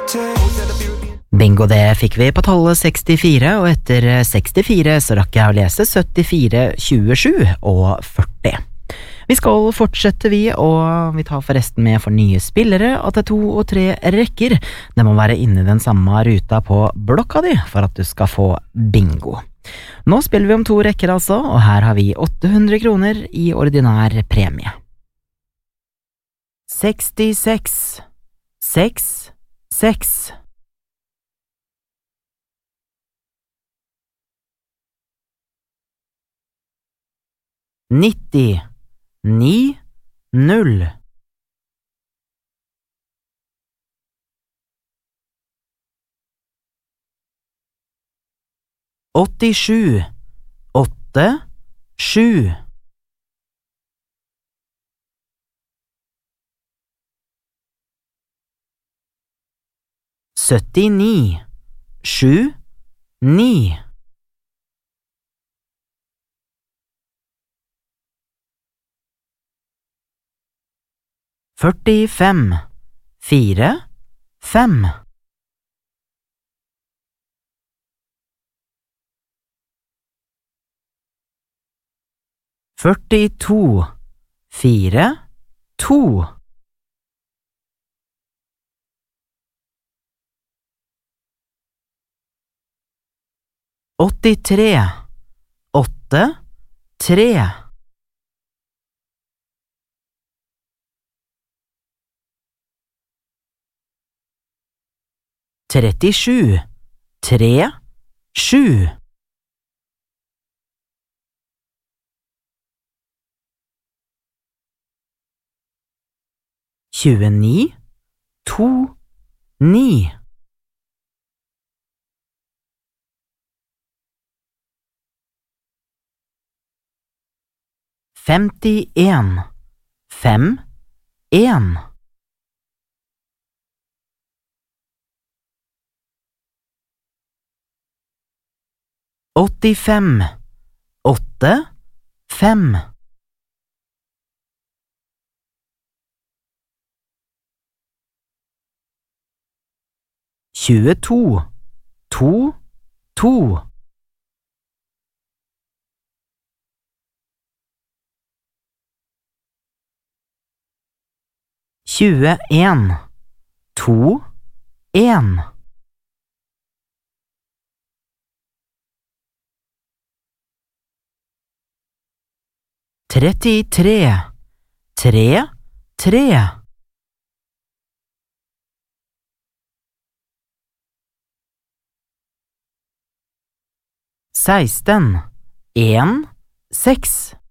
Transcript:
Bingo, det fikk vi på tallet 64, og etter 64 så rakk jeg å lese 74, 27 og 40. Vi skal fortsette og vi tar forresten med for nye spillere at det 2 og 3 rekker. Det må være inne i den samme ruta på blokka di for at du skal få bingo. Nå spiller vi om 2 rekker altså, og her har vi 800 kroner i ordinær premie. 66, 6, 6. 90, 9, 0. 87, 8, 7. 79, 7, 9. 45, 4, 5. 42, 4, 2. 83, 8, 3. 37, 3, 7. 29, 2, 9. 51, 5, 1. 85, 8, 5. 22, 2, 2. 21, 2, 1. 33, 3, 3. 16, 1, 6.